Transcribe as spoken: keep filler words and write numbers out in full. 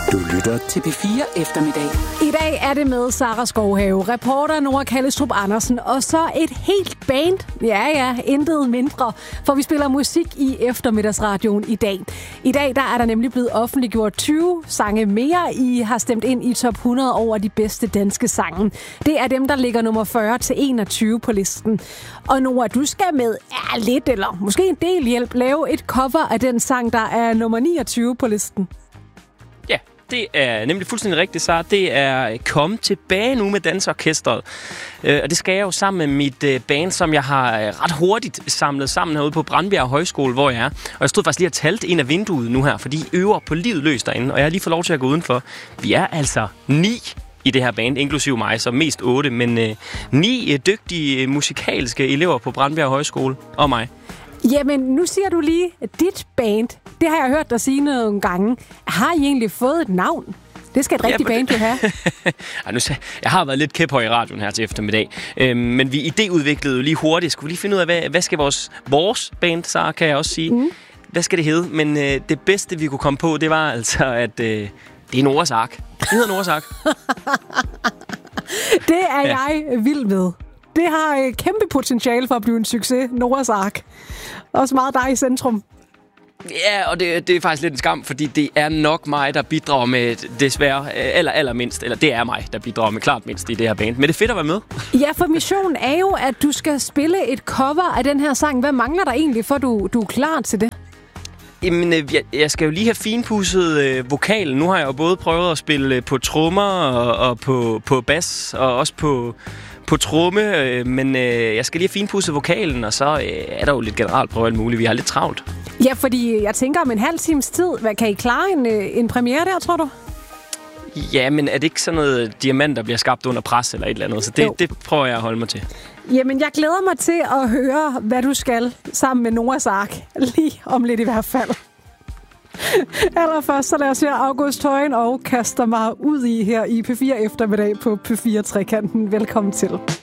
Du lytter til P fire Eftermiddag. I dag er det med Sara Skovhave, reporter Nora Kallestrup Andersen, og så et helt band. Ja, ja, intet mindre, for vi spiller musik i eftermiddagsradioen i dag. I dag der er der nemlig blevet offentliggjort tyve sange mere, I har stemt ind i top hundrede over de bedste danske sange. Det er dem, der ligger nummer fyrre til enogtyve på listen. Og Nora, du skal med ja, lidt eller måske en del hjælp lave et cover af den sang, der er nummer niogtyve på listen. Ja, det er nemlig fuldstændig rigtigt, så det er Kom tilbage nu med dansorkestret. Og det skal jeg jo sammen med mit band, som jeg har ret hurtigt samlet sammen herude på Brandbjerg Højskole, hvor jeg er. Og jeg stod faktisk lige og talte ind af vinduet nu her, fordi I øver på livet løs derinde, og jeg har lige fået lov til at gå udenfor. Vi er altså ni i det her band, inklusive mig, så mest otte, men øh, ni øh, dygtige musikalske elever på Brandbjerg Højskole og mig. Jamen, nu siger du lige, at dit band, det har jeg hørt dig sige nogle gange. Har I egentlig fået et navn? Det skal et rigtigt ja, band jo have. Ej, nu, jeg har været lidt kæphøj i radioen her til eftermiddag, øhm, men vi idéudviklede jo lige hurtigt. Skulle vi lige finde ud af, hvad, hvad skal vores, vores band, så kan jeg også sige. Mm. Hvad skal det hedde? Men øh, det bedste, vi kunne komme på, det var altså, at øh, det er Noras Ark. Det hedder Noras Ark. Det er ja. jeg vild med. Det har kæmpe potentiale for at blive en succes, Noras Ark. Også meget dig i centrum. Ja, og det, det er faktisk lidt en skam, fordi det er nok mig, der bidrager med desværre aller, aller mindst. Eller det er mig, der bidrager med klart mindst i det her band. Men det er fedt at være med. Ja, for missionen er jo, at du skal spille et cover af den her sang. Hvad mangler der egentlig, for du, du er klar til det? Jamen, jeg, jeg skal jo lige have finpudset øh, vokalen. Nu har jeg jo både prøvet at spille på trommer og, og på, på bas og også på... på tromme, øh, men øh, jeg skal lige have finpudset vokalen, og så øh, er der jo lidt generelt prøve alt muligt. Vi har lidt travlt. Ja, fordi jeg tænker om en halv times tid. Hvad, kan I klare en, øh, en premiere der, tror du? Ja, men er det ikke sådan noget diamant, der bliver skabt under pres eller et eller andet? Så det, det prøver jeg at holde mig til. Jamen, jeg glæder mig til at høre, hvad du skal sammen med Noras Ark. Lige om lidt i hvert fald. Allerførst så lad os høre August Højen og kaster mig ud i her i P fire Eftermiddag på P fire Trekanten. Velkommen til.